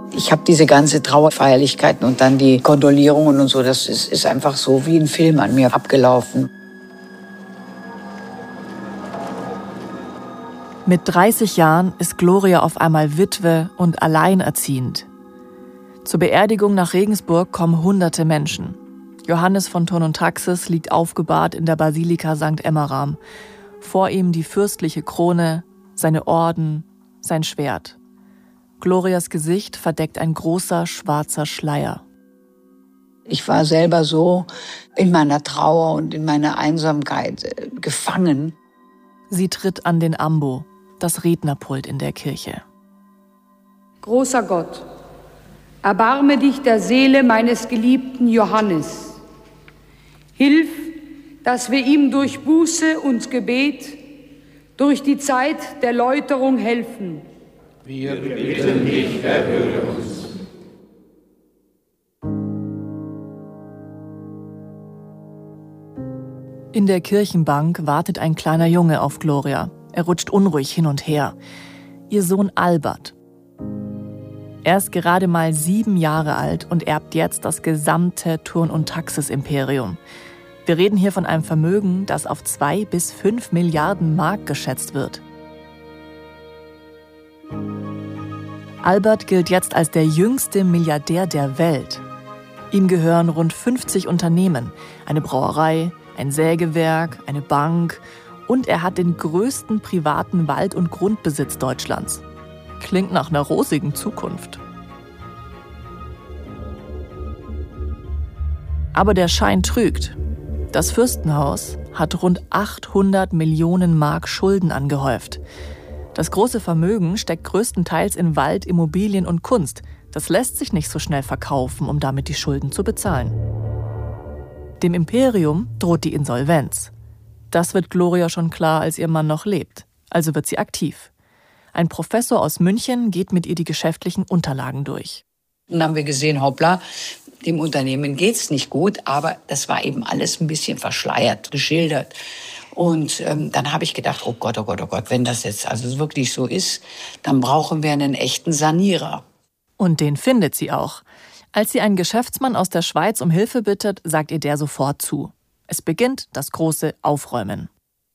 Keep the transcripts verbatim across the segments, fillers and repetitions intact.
Ich habe diese ganze Trauerfeierlichkeiten und dann die Kondolierungen und so, das ist, ist einfach so wie ein Film an mir abgelaufen. Mit dreißig Jahren ist Gloria auf einmal Witwe und alleinerziehend. Zur Beerdigung nach Regensburg kommen hunderte Menschen. Johannes von Thurn und Taxis liegt aufgebahrt in der Basilika Sankt Emmeram. Vor ihm die fürstliche Krone, seine Orden, sein Schwert. Glorias Gesicht verdeckt ein großer schwarzer Schleier. Ich war selber so in meiner Trauer und in meiner Einsamkeit äh, gefangen. Sie tritt an den Ambo, das Rednerpult in der Kirche. Großer Gott, erbarme dich der Seele meines geliebten Johannes. Hilf, dass wir ihm durch Buße und Gebet, durch die Zeit der Läuterung helfen. Wir bitten dich, erhöre uns. In der Kirchenbank wartet ein kleiner Junge auf Gloria. Er rutscht unruhig hin und her. Ihr Sohn Albert. Er ist gerade mal sieben Jahre alt und erbt jetzt das gesamte Thurn- und Taxis-Imperium. Wir reden hier von einem Vermögen, das auf zwei bis fünf Milliarden Mark geschätzt wird. Albert gilt jetzt als der jüngste Milliardär der Welt. Ihm gehören rund fünfzig Unternehmen, eine Brauerei, ein Sägewerk, eine Bank und er hat den größten privaten Wald- und Grundbesitz Deutschlands. Klingt nach einer rosigen Zukunft. Aber der Schein trügt. Das Fürstenhaus hat rund achthundert Millionen Mark Schulden angehäuft. Das große Vermögen steckt größtenteils in Wald, Immobilien und Kunst. Das lässt sich nicht so schnell verkaufen, um damit die Schulden zu bezahlen. Dem Imperium droht die Insolvenz. Das wird Gloria schon klar, als ihr Mann noch lebt. Also wird sie aktiv. Ein Professor aus München geht mit ihr die geschäftlichen Unterlagen durch. Dann haben wir gesehen, hoppla, dem Unternehmen geht's nicht gut, aber das war eben alles ein bisschen verschleiert, geschildert. Und ähm, dann habe ich gedacht, oh Gott, oh Gott, oh Gott, wenn das jetzt also wirklich so ist, dann brauchen wir einen echten Sanierer. Und den findet sie auch. Als sie einen Geschäftsmann aus der Schweiz um Hilfe bittet, sagt ihr der sofort zu. Es beginnt das große Aufräumen.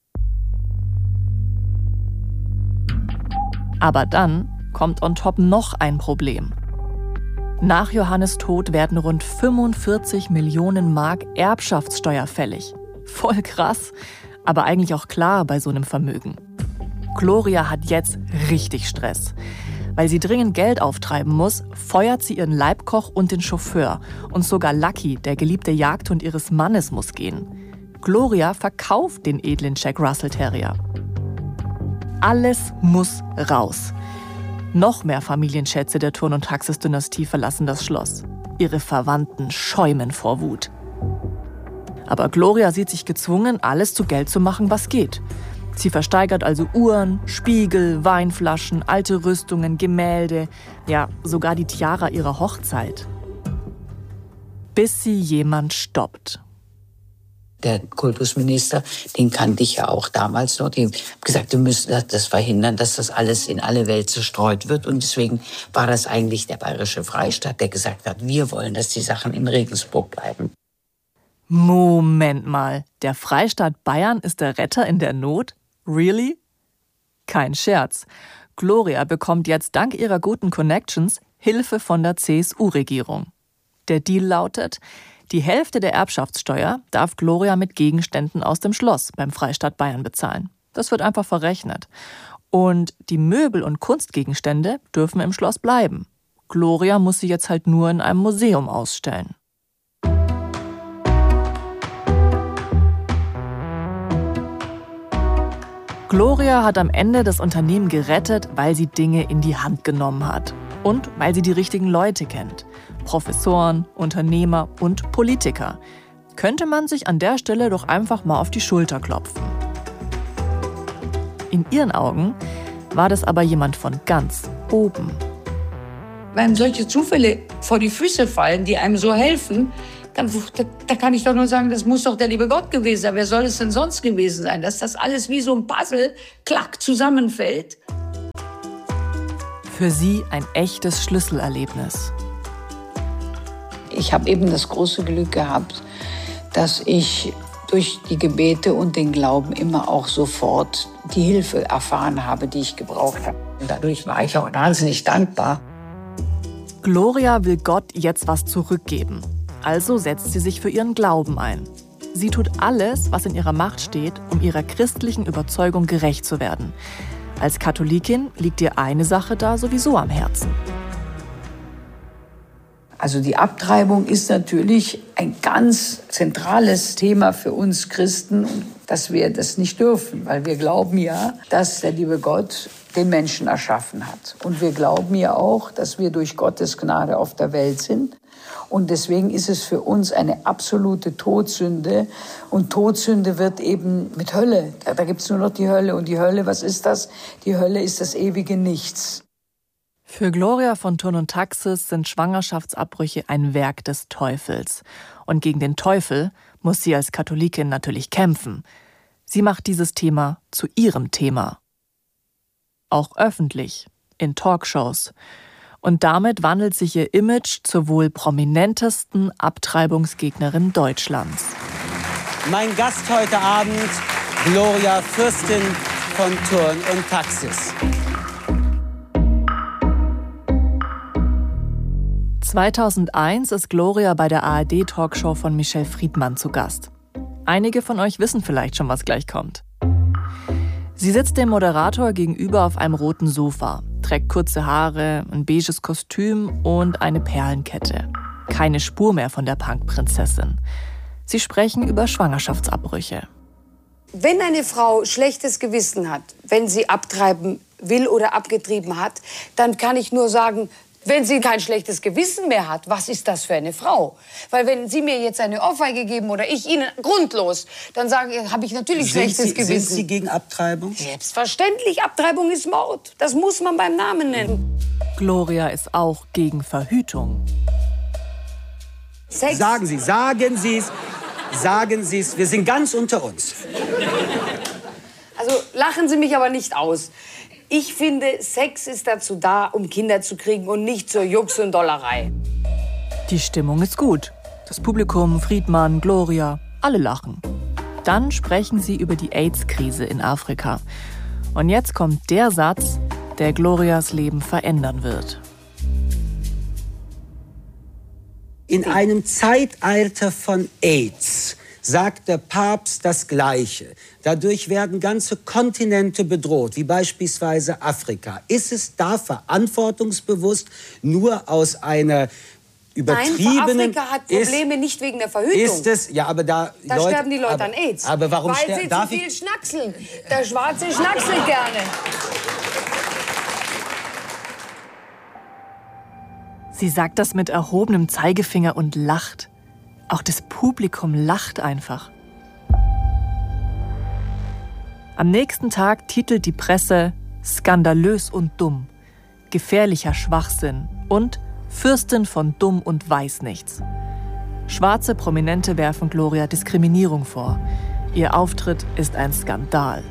Aber dann kommt on top noch ein Problem. Nach Johannes Tod werden rund fünfundvierzig Millionen Mark Erbschaftssteuer fällig. Voll krass, aber eigentlich auch klar bei so einem Vermögen. Gloria hat jetzt richtig Stress. Weil sie dringend Geld auftreiben muss, feuert sie ihren Leibkoch und den Chauffeur. Und sogar Lucky, der geliebte Jagdhund ihres Mannes, muss gehen. Gloria verkauft den edlen Jack Russell Terrier. Alles muss raus. Noch mehr Familienschätze der Thurn- und Taxis-Dynastie verlassen das Schloss. Ihre Verwandten schäumen vor Wut. Aber Gloria sieht sich gezwungen, alles zu Geld zu machen, was geht. Sie versteigert also Uhren, Spiegel, Weinflaschen, alte Rüstungen, Gemälde, ja, sogar die Tiara ihrer Hochzeit. Bis sie jemand stoppt. Der Kultusminister, den kannte ich ja auch damals noch, die haben gesagt, wir müssen das verhindern, dass das alles in alle Welt zerstreut wird. Und deswegen war das eigentlich der Bayerische Freistaat, der gesagt hat, wir wollen, dass die Sachen in Regensburg bleiben. Moment mal, der Freistaat Bayern ist der Retter in der Not? Really? Kein Scherz. Gloria bekommt jetzt dank ihrer guten Connections Hilfe von der C S U-Regierung. Der Deal lautet, die Hälfte der Erbschaftssteuer darf Gloria mit Gegenständen aus dem Schloss beim Freistaat Bayern bezahlen. Das wird einfach verrechnet. Und die Möbel und Kunstgegenstände dürfen im Schloss bleiben. Gloria muss sie jetzt halt nur in einem Museum ausstellen. Gloria hat am Ende das Unternehmen gerettet, weil sie Dinge in die Hand genommen hat. Und weil sie die richtigen Leute kennt. Professoren, Unternehmer und Politiker. Könnte man sich an der Stelle doch einfach mal auf die Schulter klopfen. In ihren Augen war das aber jemand von ganz oben. Wenn solche Zufälle vor die Füße fallen, die einem so helfen, dann da, da kann ich doch nur sagen, das muss doch der liebe Gott gewesen sein. Wer soll es denn sonst gewesen sein? Dass das alles wie so ein Puzzle, klack, zusammenfällt. Für sie ein echtes Schlüsselerlebnis. Ich habe eben das große Glück gehabt, dass ich durch die Gebete und den Glauben immer auch sofort die Hilfe erfahren habe, die ich gebraucht habe. Und dadurch war ich auch wahnsinnig dankbar. Gloria will Gott jetzt was zurückgeben. Also setzt sie sich für ihren Glauben ein. Sie tut alles, was in ihrer Macht steht, um ihrer christlichen Überzeugung gerecht zu werden. Als Katholikin liegt ihr eine Sache da sowieso am Herzen. Also die Abtreibung ist natürlich ein ganz zentrales Thema für uns Christen, dass wir das nicht dürfen, weil wir glauben ja, dass der liebe Gott den Menschen erschaffen hat. Und wir glauben ja auch, dass wir durch Gottes Gnade auf der Welt sind. Und deswegen ist es für uns eine absolute Todsünde. Und Todsünde wird eben mit Hölle. Da gibt es nur noch die Hölle. Und die Hölle, was ist das? Die Hölle ist das ewige Nichts. Für Gloria von Thurn und Taxis sind Schwangerschaftsabbrüche ein Werk des Teufels. Und gegen den Teufel muss sie als Katholikin natürlich kämpfen. Sie macht dieses Thema zu ihrem Thema. Auch öffentlich, in Talkshows. Und damit wandelt sich ihr Image zur wohl prominentesten Abtreibungsgegnerin Deutschlands. Mein Gast heute Abend, Gloria Fürstin von Thurn und Taxis. zweitausendeins ist Gloria bei der A R D-Talkshow von Michel Friedmann zu Gast. Einige von euch wissen vielleicht schon, was gleich kommt. Sie sitzt dem Moderator gegenüber auf einem roten Sofa, trägt kurze Haare, ein beiges Kostüm und eine Perlenkette. Keine Spur mehr von der Punkprinzessin. Sie sprechen über Schwangerschaftsabbrüche. Wenn eine Frau schlechtes Gewissen hat, wenn sie abtreiben will oder abgetrieben hat, dann kann ich nur sagen, wenn sie kein schlechtes Gewissen mehr hat, was ist das für eine Frau? Weil wenn Sie mir jetzt eine Ohrfeige geben oder ich Ihnen grundlos, dann sage habe ich natürlich sind schlechtes Sie, Gewissen. Sind Sie gegen Abtreibung? Selbstverständlich, Abtreibung ist Mord. Das muss man beim Namen nennen. Gloria ist auch gegen Verhütung. Sex. Sagen Sie, sagen Sie es, sagen Sie es. Wir sind ganz unter uns. Also lachen Sie mich aber nicht aus. Ich finde, Sex ist dazu da, um Kinder zu kriegen und nicht zur Jux und Dollerei. Die Stimmung ist gut. Das Publikum, Friedmann, Gloria, alle lachen. Dann sprechen sie über die AIDS-Krise in Afrika. Und jetzt kommt der Satz, der Glorias Leben verändern wird. In einem Zeitalter von AIDS sagt der Papst das Gleiche. Dadurch werden ganze Kontinente bedroht, wie beispielsweise Afrika. Ist es da verantwortungsbewusst, nur aus einer übertriebenen... Nein, Afrika hat Probleme ist, nicht wegen der Verhütung. Ist es, ja, aber da... Da Leute, sterben die Leute aber, an AIDS. Aber warum Weil sterben... sie Darf zu viel ich, schnackseln. Der Schwarze schnackselt gerne. Sie sagt das mit erhobenem Zeigefinger und lacht. Auch das Publikum lacht einfach. Am nächsten Tag titelt die Presse »Skandalös und dumm«, »Gefährlicher Schwachsinn« und »Fürstin von dumm und weiß nichts«. Schwarze Prominente werfen Gloria Diskriminierung vor. Ihr Auftritt ist ein Skandal.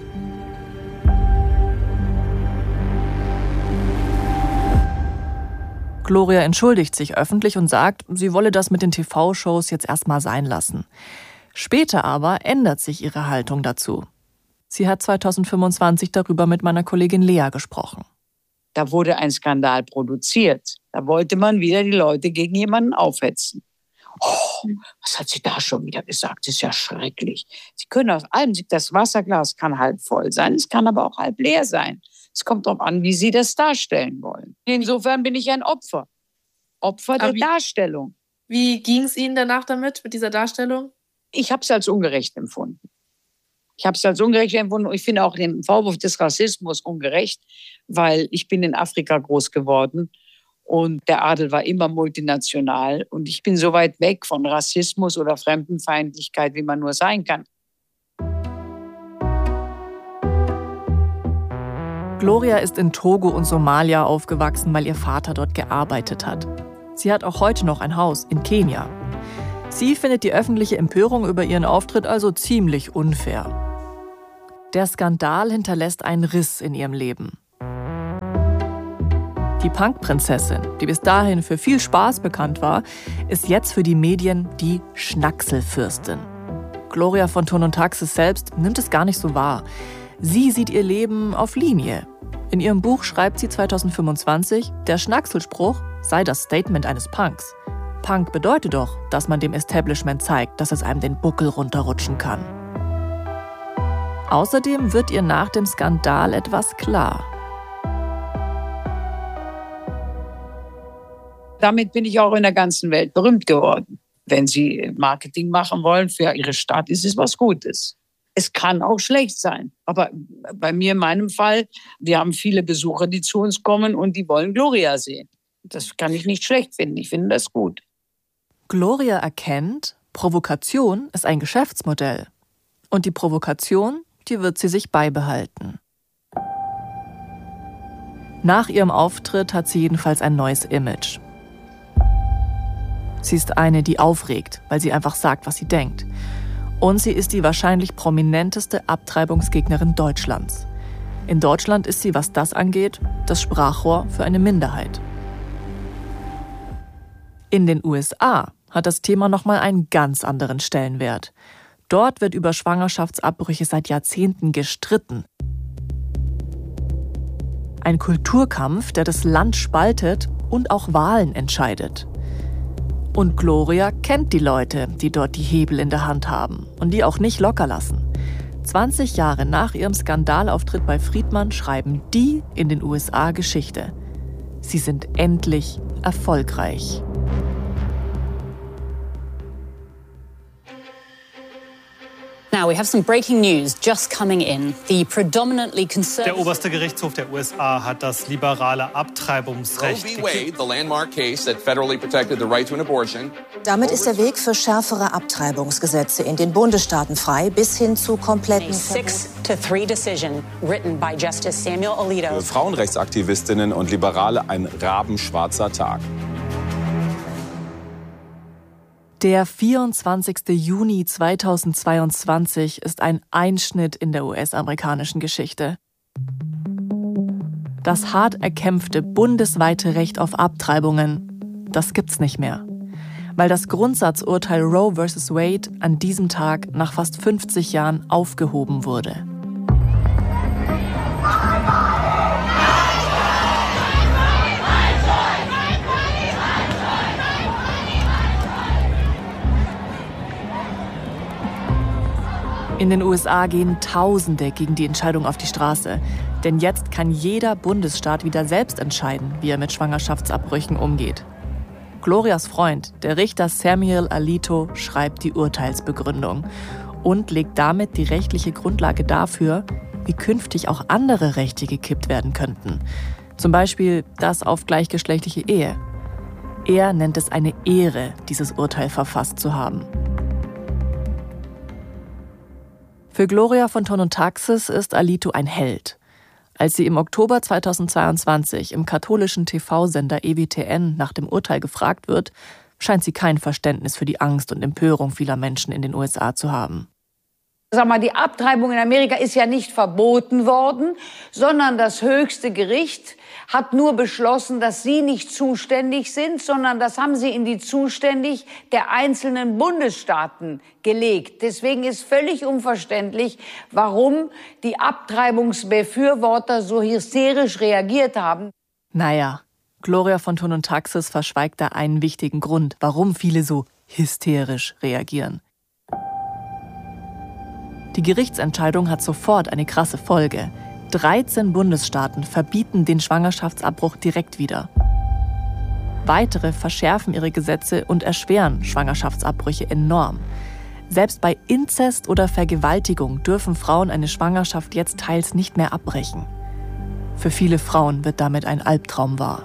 Gloria entschuldigt sich öffentlich und sagt, sie wolle das mit den T V-Shows jetzt erstmal sein lassen. Später aber ändert sich ihre Haltung dazu. Sie hat zweitausendfünfundzwanzig darüber mit meiner Kollegin Lea gesprochen. Da wurde ein Skandal produziert. Da wollte man wieder die Leute gegen jemanden aufhetzen. Oh, was hat sie da schon wieder gesagt? Das ist ja schrecklich. Sie können aus allem, das Wasserglas kann halb voll sein, es kann aber auch halb leer sein. Es kommt darauf an, wie Sie das darstellen wollen. Insofern bin ich ein Opfer. Opfer der wie, Darstellung. Wie ging es Ihnen danach damit, mit dieser Darstellung? Ich habe es als ungerecht empfunden. Ich habe es als ungerecht empfunden. Ich finde auch den Vorwurf des Rassismus ungerecht, weil ich bin in Afrika groß geworden und der Adel war immer multinational. Und ich bin so weit weg von Rassismus oder Fremdenfeindlichkeit, wie man nur sein kann. Gloria ist in Togo und Somalia aufgewachsen, weil ihr Vater dort gearbeitet hat. Sie hat auch heute noch ein Haus in Kenia. Sie findet die öffentliche Empörung über ihren Auftritt also ziemlich unfair. Der Skandal hinterlässt einen Riss in ihrem Leben. Die Punkprinzessin, die bis dahin für viel Spaß bekannt war, ist jetzt für die Medien die Schnackselfürstin. Gloria von Thurn und Taxis selbst nimmt es gar nicht so wahr. Sie sieht ihr Leben auf Linie. In ihrem Buch schreibt sie zweitausendfünfundzwanzig, der Schnackselspruch sei das Statement eines Punks. Punk bedeutet doch, dass man dem Establishment zeigt, dass es einem den Buckel runterrutschen kann. Außerdem wird ihr nach dem Skandal etwas klar. Damit bin ich auch in der ganzen Welt berühmt geworden. Wenn Sie Marketing machen wollen für Ihre Stadt, ist es was Gutes. Es kann auch schlecht sein. Aber bei mir in meinem Fall, wir haben viele Besucher, die zu uns kommen und die wollen Gloria sehen. Das kann ich nicht schlecht finden. Ich finde das gut. Gloria erkennt, Provokation ist ein Geschäftsmodell. Und die Provokation, die wird sie sich beibehalten. Nach ihrem Auftritt hat sie jedenfalls ein neues Image. Sie ist eine, die aufregt, weil sie einfach sagt, was sie denkt. Und sie ist die wahrscheinlich prominenteste Abtreibungsgegnerin Deutschlands. In Deutschland ist sie, was das angeht, das Sprachrohr für eine Minderheit. In den U S A hat das Thema nochmal einen ganz anderen Stellenwert. Dort wird über Schwangerschaftsabbrüche seit Jahrzehnten gestritten. Ein Kulturkampf, der das Land spaltet und auch Wahlen entscheidet. Und Gloria kennt die Leute, die dort die Hebel in der Hand haben und die auch nicht locker lassen. zwanzig Jahre nach ihrem Skandalauftritt bei Friedman schreiben die in den U S A Geschichte. Sie sind endlich erfolgreich. Now we have some breaking news just coming in. The predominantly conservative. Der oberste Gerichtshof der U S A hat das liberale Abtreibungsrecht Roe v. Wade, the landmark case that federally protected the right to an abortion. Damit ist der Weg für schärfere Abtreibungsgesetze in den Bundesstaaten frei, bis hin zu kompletten six to three decision written by Justice Samuel Alito. Für Frauenrechtsaktivistinnen und Liberale ein rabenschwarzer Tag. Der vierundzwanzigste Juni zweitausendzweiundzwanzig ist ein Einschnitt in der U S-amerikanischen Geschichte. Das hart erkämpfte bundesweite Recht auf Abtreibungen, das gibt's nicht mehr. Weil das Grundsatzurteil Roe versus Wade an diesem Tag nach fast fünfzig Jahren aufgehoben wurde. In den U S A gehen Tausende gegen die Entscheidung auf die Straße. Denn jetzt kann jeder Bundesstaat wieder selbst entscheiden, wie er mit Schwangerschaftsabbrüchen umgeht. Glorias Freund, der Richter Samuel Alito, schreibt die Urteilsbegründung und legt damit die rechtliche Grundlage dafür, wie künftig auch andere Rechte gekippt werden könnten. Zum Beispiel das auf gleichgeschlechtliche Ehe. Er nennt es eine Ehre, dieses Urteil verfasst zu haben. Für Gloria von Thurn und Taxis ist Alito ein Held. Als sie im Oktober zweitausendzweiundzwanzig im katholischen T V-Sender E W T N nach dem Urteil gefragt wird, scheint sie kein Verständnis für die Angst und Empörung vieler Menschen in den U S A zu haben. Sag mal, die Abtreibung in Amerika ist ja nicht verboten worden, sondern das höchste Gericht hat nur beschlossen, dass sie nicht zuständig sind, sondern das haben sie in die Zuständigkeit der einzelnen Bundesstaaten gelegt. Deswegen ist völlig unverständlich, warum die Abtreibungsbefürworter so hysterisch reagiert haben. Naja, Gloria von Thurn und Taxis verschweigt da einen wichtigen Grund, warum viele so hysterisch reagieren. Die Gerichtsentscheidung hat sofort eine krasse Folge. dreizehn Bundesstaaten verbieten den Schwangerschaftsabbruch direkt wieder. Weitere verschärfen ihre Gesetze und erschweren Schwangerschaftsabbrüche enorm. Selbst bei Inzest oder Vergewaltigung dürfen Frauen eine Schwangerschaft jetzt teils nicht mehr abbrechen. Für viele Frauen wird damit ein Albtraum wahr.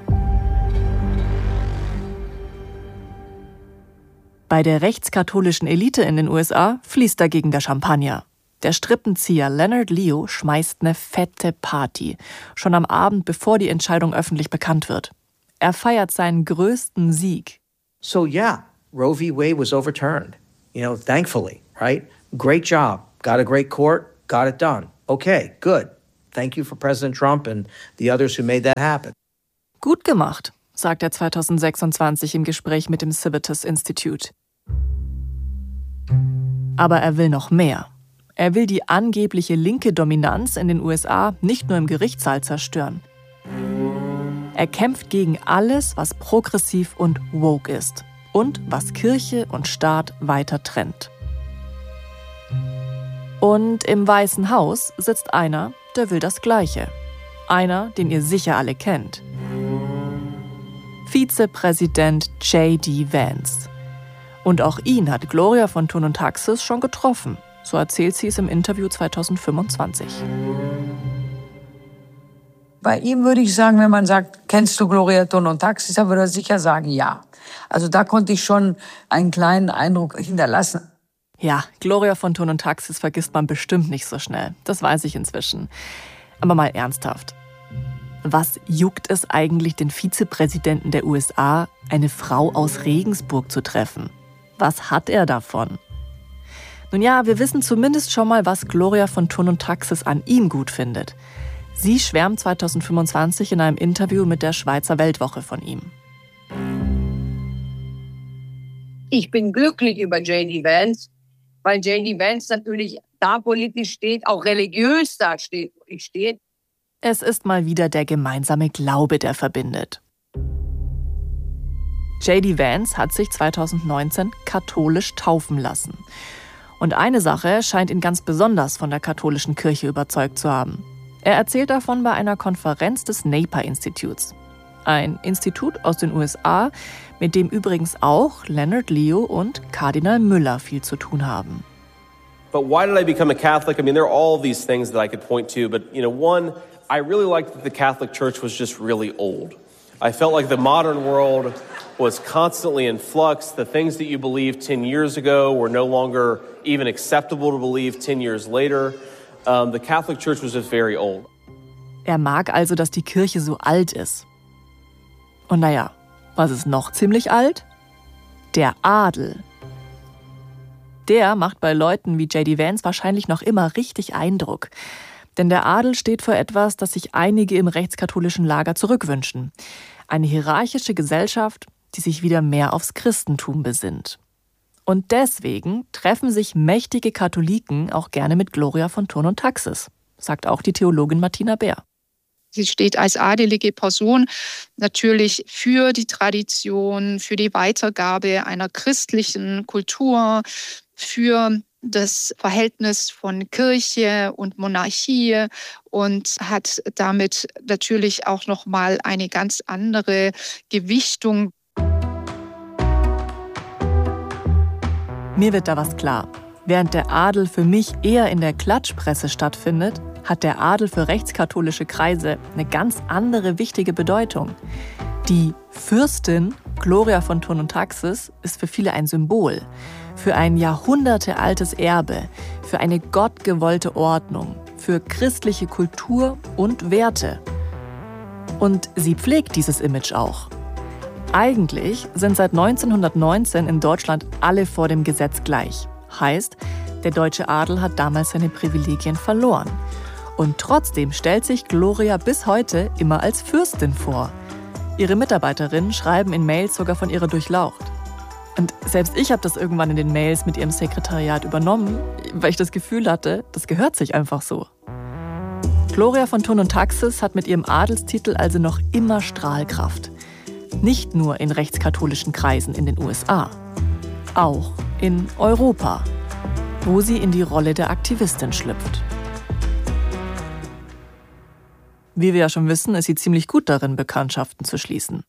Bei der rechtskatholischen Elite in den U S A fließt dagegen der Champagner. Der Strippenzieher Leonard Leo schmeißt eine fette Party, schon am Abend, bevor die Entscheidung öffentlich bekannt wird. Er feiert seinen größten Sieg. So yeah, Roe v. Wade was overturned. You know, thankfully, right? Great job. Got a great court, got it done. Okay, good. Thank you for President Trump and the others who made that happen. Gut gemacht, sagt er zweitausendsechsundzwanzig im Gespräch mit dem Civitas Institute. Aber er will noch mehr. Er will die angebliche linke Dominanz in den U S A nicht nur im Gerichtssaal zerstören. Er kämpft gegen alles, was progressiv und woke ist und was Kirche und Staat weiter trennt. Und im Weißen Haus sitzt einer, der will das Gleiche. Einer, den ihr sicher alle kennt. Vizepräsident J D Vance. Und auch ihn hat Gloria von Thun und Taxis schon getroffen. So erzählt sie es im Interview zweitausendfünfundzwanzig. Bei ihm würde ich sagen, wenn man sagt, kennst du Gloria Thun und Taxis, dann würde er sicher sagen, ja. Also da konnte ich schon einen kleinen Eindruck hinterlassen. Ja, Gloria von Thun und Taxis vergisst man bestimmt nicht so schnell. Das weiß ich inzwischen. Aber mal ernsthaft. Was juckt es eigentlich den Vizepräsidenten der U S A, eine Frau aus Regensburg zu treffen? Was hat er davon? Nun ja, wir wissen zumindest schon mal, was Gloria von Thun und Taxis an ihm gut findet. Sie schwärmt zweitausendfünfundzwanzig in einem Interview mit der Schweizer Weltwoche von ihm. Ich bin glücklich über J D Vance, weil J D Vance natürlich da politisch steht, auch religiös da steht, wo ich stehe. Es ist mal wieder der gemeinsame Glaube, der verbindet. J D Vance hat sich zweitausendneunzehn katholisch taufen lassen. Und eine Sache scheint ihn ganz besonders von der katholischen Kirche überzeugt zu haben. Er erzählt davon bei einer Konferenz des Naper-Instituts. Ein Institut aus den U S A, mit dem übrigens auch Leonard Leo und Kardinal Müller viel zu tun haben. But why did I become a Catholic? I mean, there are all these things that I could point to, but you know, one, I really liked that the Catholic Church was just really old. I felt like the modern world was constantly in flux. The things that you believed ten years ago were no longer even acceptable to believe ten years later. Um, the Catholic Church was just very old. Er mag also, dass die Kirche so alt ist. Und naja, was ist noch ziemlich alt? Der Adel. Der macht bei Leuten wie J D Vance wahrscheinlich noch immer richtig Eindruck. Denn der Adel steht für etwas, das sich einige im rechtskatholischen Lager zurückwünschen. Eine hierarchische Gesellschaft, die sich wieder mehr aufs Christentum besinnt. Und deswegen treffen sich mächtige Katholiken auch gerne mit Gloria von Thun und Taxis, sagt auch die Theologin Martina Beer. Sie steht als adelige Person natürlich für die Tradition, für die Weitergabe einer christlichen Kultur, für das Verhältnis von Kirche und Monarchie und hat damit natürlich auch noch mal eine ganz andere Gewichtung. Mir wird da was klar. Während der Adel für mich eher in der Klatschpresse stattfindet, hat der Adel für rechtskatholische Kreise eine ganz andere wichtige Bedeutung. Die Fürstin Gloria von Thun und Taxis ist für viele ein Symbol, für ein jahrhundertealtes Erbe, für eine gottgewollte Ordnung, für christliche Kultur und Werte. Und sie pflegt dieses Image auch. Eigentlich sind seit neunzehnhundertneunzehn in Deutschland alle vor dem Gesetz gleich. Heißt, der deutsche Adel hat damals seine Privilegien verloren. Und trotzdem stellt sich Gloria bis heute immer als Fürstin vor. Ihre Mitarbeiterinnen schreiben in Mails sogar von ihrer Durchlaucht. Und selbst ich habe das irgendwann in den Mails mit ihrem Sekretariat übernommen, weil ich das Gefühl hatte, das gehört sich einfach so. Gloria von Thun und Taxis hat mit ihrem Adelstitel also noch immer Strahlkraft. Nicht nur in rechtskatholischen Kreisen in den U S A, auch in Europa, wo sie in die Rolle der Aktivistin schlüpft. Wie wir ja schon wissen, ist sie ziemlich gut darin, Bekanntschaften zu schließen.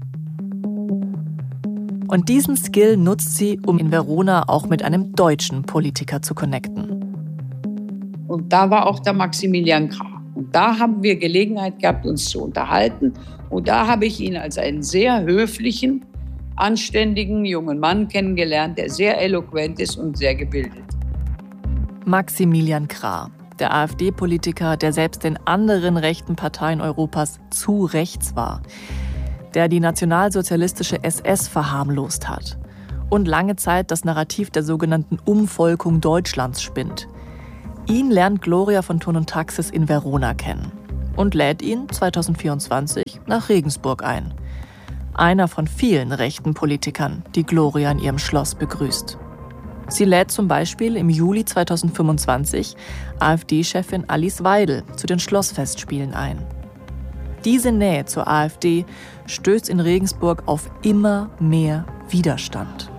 Und diesen Skill nutzt sie, um in Verona auch mit einem deutschen Politiker zu connecten. Und da war auch der Maximilian Krah. Und da haben wir Gelegenheit gehabt, uns zu unterhalten. Und da habe ich ihn als einen sehr höflichen, anständigen jungen Mann kennengelernt, der sehr eloquent ist und sehr gebildet. Maximilian Krah, der AfD-Politiker, der selbst den anderen rechten Parteien Europas zu rechts war, der die nationalsozialistische S S verharmlost hat und lange Zeit das Narrativ der sogenannten Umvolkung Deutschlands spinnt. Ihn lernt Gloria von Thun und Taxis in Verona kennen. und lädt ihn zweitausendvierundzwanzig nach Regensburg ein. Einer von vielen rechten Politikern, die Gloria in ihrem Schloss begrüßt. Sie lädt zum Beispiel im Juli zweitausendfünfundzwanzig AfD-Chefin Alice Weidel zu den Schlossfestspielen ein. Diese Nähe zur AfD stößt in Regensburg auf immer mehr Widerstand.